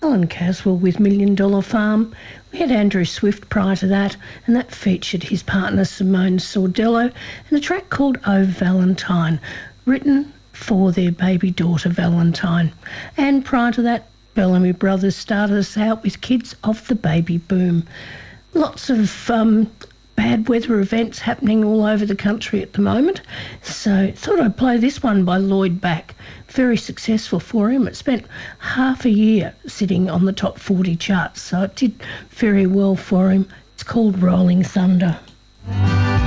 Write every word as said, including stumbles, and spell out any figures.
Alan Caswell with Million Dollar Farm. We had Andrew Swift prior to that, and that featured his partner Simone Sordello, and a track called Oh Valentine, written for their baby daughter Valentine. And prior to that, Bellamy Brothers started us out with Kids of the Baby Boom. Lots of um, bad weather events happening all over the country at the moment, so thought I'd play this one by Lloyd Back. Very successful for him. It spent half a year sitting on the top forty charts, so it did very well for him. It's called Rolling Thunder.